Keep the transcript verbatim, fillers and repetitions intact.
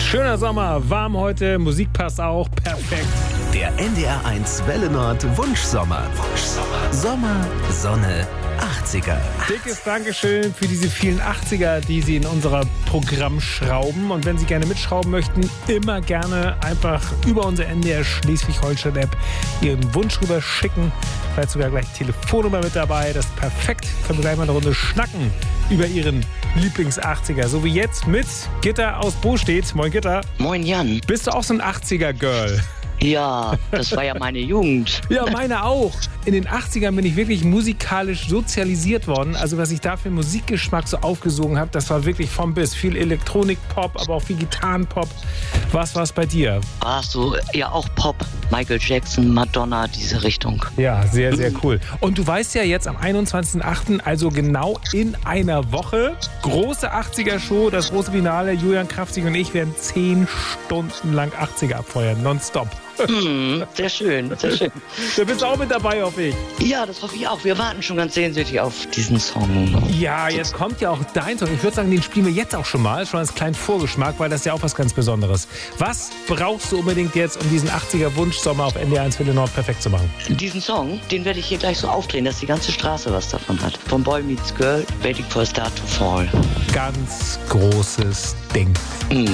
Schöner Sommer, warm heute, Musik passt auch, perfekt. Der N D R eins Welle Nord Wunschsommer. Wunschsommer. Sommer, Sonne, achtziger. Dickes Dankeschön für diese vielen achtziger, die Sie in unser Programm schrauben. Und wenn Sie gerne mitschrauben möchten, immer gerne einfach über unsere N D R Schleswig-Holstein-App Ihren Wunsch rüber schicken. Vielleicht sogar gleich Telefonnummer mit dabei. Das ist perfekt. Können wir gleich mal eine Runde schnacken über Ihren Lieblings-achtziger. So wie jetzt mit Gitta aus Bostedt. Moin Gitta. Moin Jan. Bist du auch so ein achtziger-Girl? Ja, das war ja meine Jugend. Ja, meine auch. In den achtzigern bin ich wirklich musikalisch sozialisiert worden. Also was ich da für Musikgeschmack so aufgesogen habe, das war wirklich vom bis. Viel Elektronik-Pop, aber auch viel Gitarren-Pop. Was war es bei dir? Ach so, ja auch Pop. Michael Jackson, Madonna, diese Richtung. Ja, sehr, sehr cool. Und du weißt ja jetzt am einundzwanzigsten achten, also genau in einer Woche, große achtziger-Show, das große Finale. Julian Kraftzig und ich werden zehn Stunden lang achtziger abfeuern, nonstop. Hm, sehr schön, sehr schön. Du bist auch mit dabei, hoffe ich. Ja, das hoffe ich auch. Wir warten schon ganz sehnsüchtig auf diesen Song. Ja, jetzt kommt ja auch dein Song. Ich würde sagen, den spielen wir jetzt auch schon mal, schon als kleinen Vorgeschmack, weil das ist ja auch was ganz Besonderes. Was brauchst du unbedingt jetzt, um diesen achtziger-Wunschsommer auf N D R eins Welle Nord perfekt zu machen? Diesen Song, den werde ich hier gleich so aufdrehen, dass die ganze Straße was davon hat. Von Boy Meets Girl, Waiting for a Star to Fall. Ganz großes Ding. Hm.